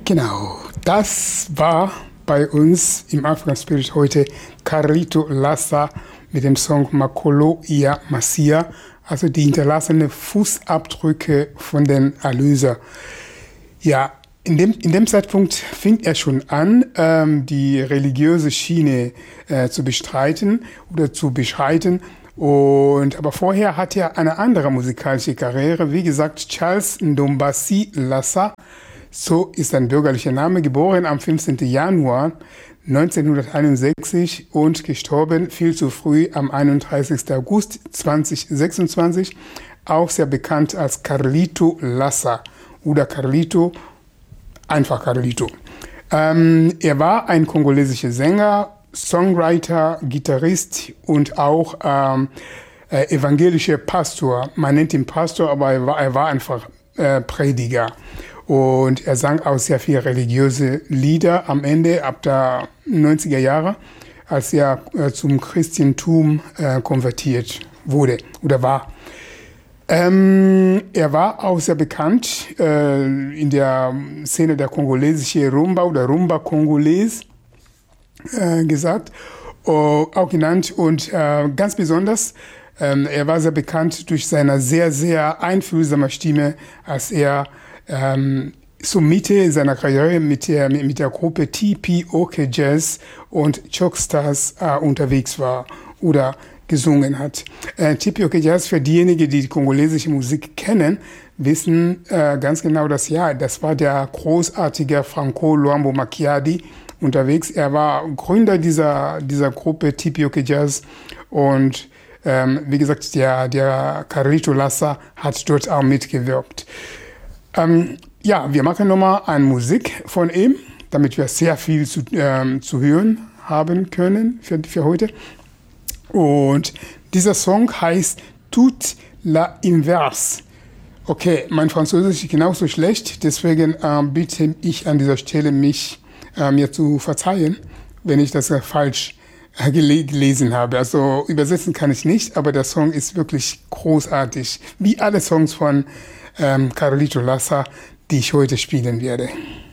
Genau, das war bei uns im African Spirit heute Carlito Lassa mit dem Song Makolo ya Masia, also die hinterlassenen Fußabdrücke von den Erlöser. Ja, in dem Zeitpunkt fing er schon an, die religiöse Schiene zu bestreiten oder zu beschreiten. Aber vorher hat er eine andere musikalische Karriere. Wie gesagt, Charles Ndombasi Lassa, so ist sein bürgerlicher Name, geboren am 15. Januar 1961 und gestorben viel zu früh am 31. August 2026, auch sehr bekannt als Carlito Lassa oder Carlito, einfach Carlito. Er war ein kongolesischer Sänger, Songwriter, Gitarrist und auch evangelischer Pastor. Man nennt ihn Pastor, aber er war einfach Prediger. Und er sang auch sehr viele religiöse Lieder am Ende, ab der 90er Jahre, als er zum Christentum konvertiert wurde oder war. Er war auch sehr bekannt in der Szene der kongolesischen Rumba oder Rumba Kongolese gesagt, auch genannt. Und ganz besonders, er war sehr bekannt durch seine sehr, sehr einfühlsame Stimme, als er zur Mitte seiner Karriere mit der Gruppe TP-OK Jazz und Chokstars unterwegs war oder gesungen hat. TP-OK Jazz, für diejenigen, die kongolesische Musik kennen, wissen ganz genau, das war der großartige Franco Luambo Makiadi unterwegs. Er war Gründer dieser Gruppe TP-OK Jazz und wie gesagt, der Carlito Lassa hat dort auch mitgewirkt. Wir machen nochmal eine Musik von ihm, damit wir sehr viel zu hören haben können für heute. Und dieser Song heißt Tout l'inverse. Okay, mein Französisch ist genauso schlecht, deswegen bitte ich an dieser Stelle mir zu verzeihen, wenn ich das falsch gelesen habe. Also übersetzen kann ich nicht, aber der Song ist wirklich großartig, wie alle Songs von Carlito Lassa, die ich heute spielen werde.